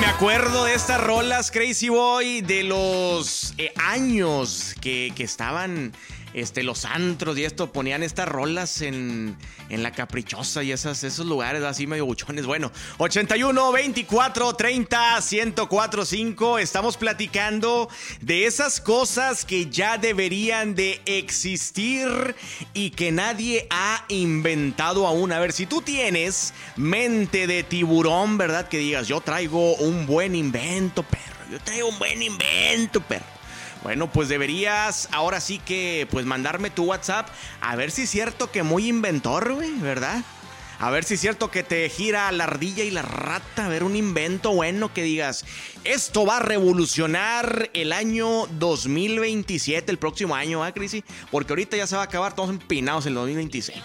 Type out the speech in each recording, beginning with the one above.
acuerdo de estas rolas, Crazy Boy, de los años que estaban los antros y esto, ponían estas rolas en La Caprichosa y esos lugares así medio buchones. Bueno, 81 24 30 1045. Estamos platicando de esas cosas que ya deberían de existir y que nadie ha inventado aún. A ver, si tú tienes mente de tiburón, ¿verdad? Que digas, yo traigo un buen invento, perro. Yo traigo un buen invento, perro. Bueno, pues deberías ahora sí que pues mandarme tu WhatsApp a ver si es cierto que muy inventor, güey, ¿verdad? A ver si es cierto que te gira la ardilla y la rata. A ver, un invento bueno que digas, esto va a revolucionar el año 2027, el próximo año, ¿ah, Crisi? Porque ahorita ya se va a acabar, todos empinados en el 2026.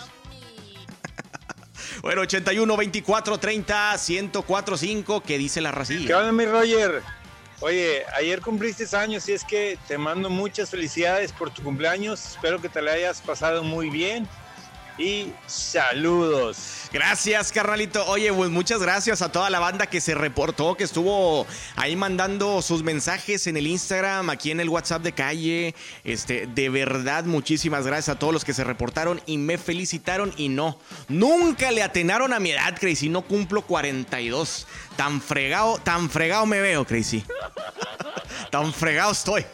Bueno, 81 24 30 1045, ¿qué dice la racilla? ¿Qué onda, mi Roger? Oye, ayer cumpliste años y es que te mando muchas felicidades por tu cumpleaños. Espero que te la hayas pasado muy bien. Y saludos. Gracias, carnalito. Oye, pues muchas gracias a toda la banda que se reportó, que estuvo ahí mandando sus mensajes en el Instagram, aquí en el WhatsApp de Calle. De verdad, muchísimas gracias a todos los que se reportaron y me felicitaron. Y no, nunca le atinaron a mi edad, Crazy. No cumplo 42. Tan fregado me veo, Crazy. Tan fregado estoy.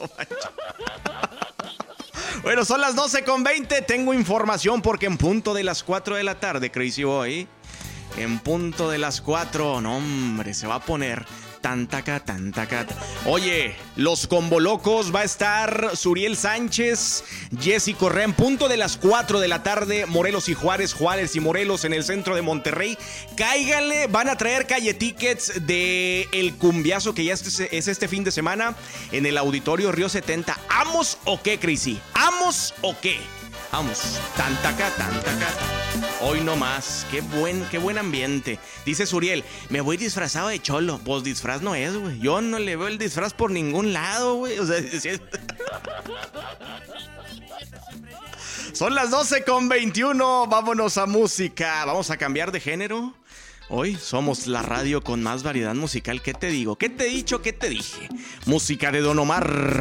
Bueno, son las 12:20. Tengo información porque en punto de las 4 de la tarde, Crazy Boy, en punto de las 4, no hombre, se va a poner tantaca. Oye, los combolocos va a estar Suriel Sánchez, Jessy Correa, en punto de las 4 de la tarde, Morelos y Juárez y Morelos en el centro de Monterrey. Cáiganle, van a traer Calle Tickets de El Cumbiazo, que ya es este fin de semana en el Auditorio Río 70. ¿Amos o qué, Crisi? ¿Amos o qué? Vamos, tantaca. Hoy no más, qué buen ambiente. Dice Suriel, me voy disfrazado de cholo. Pues disfraz no es, güey. Yo no le veo el disfraz por ningún lado, güey. O sea, son las 12:21. Vámonos a música. Vamos a cambiar de género. Hoy somos la radio con más variedad musical. ¿Qué te digo? ¿Qué te he dicho? ¿Qué te dije? Música de Don Omar.